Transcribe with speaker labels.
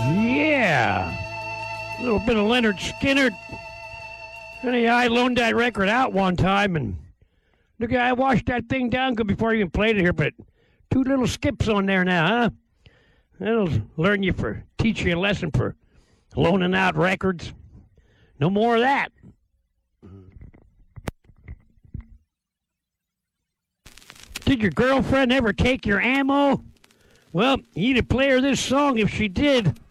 Speaker 1: Yeah. A little bit of Leonard Skinner. I loaned that record out one time, and look, I washed that thing down good before I even played it here, but 2 little skips on there now, huh? That'll teach you a lesson for loaning out records. No more of that. Did your girlfriend ever take your ammo? Well, you'd play her this song if she did.